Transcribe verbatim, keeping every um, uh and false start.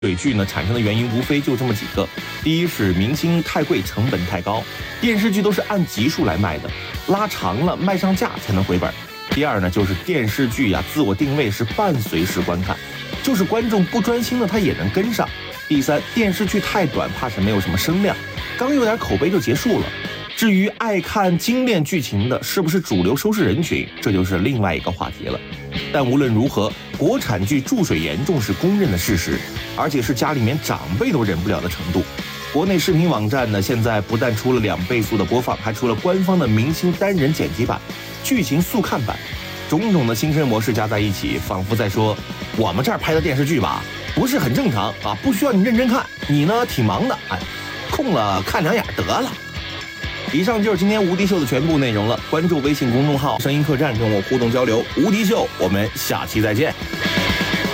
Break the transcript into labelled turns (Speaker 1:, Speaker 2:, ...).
Speaker 1: 水剧呢产生的原因无非就这么几个：第一是明星太贵，成本太高，电视剧都是按集数来卖的，拉长了卖上价才能回本；第二呢就是电视剧呀、啊、自我定位是伴随式观看，就是观众不专心的他也能跟上；第三，电视剧太短，怕是没有什么声量，刚有点口碑就结束了。至于爱看精炼剧情的是不是主流收视人群，这就是另外一个话题了。但无论如何，国产剧注水严重是公认的事实，而且是家里面长辈都忍不了的程度。国内视频网站呢，现在不但出了两倍速的播放，还出了官方的明星单人剪辑版、剧情速看版，种种的新生模式加在一起，仿佛在说我们这儿拍的电视剧吧，不是很正常啊，不需要你认真看，你呢挺忙的，哎，空了看两眼得了。以上就是今天无敌秀的全部内容了，关注微信公众号声音客栈跟我互动交流。无敌秀，我们下期再见。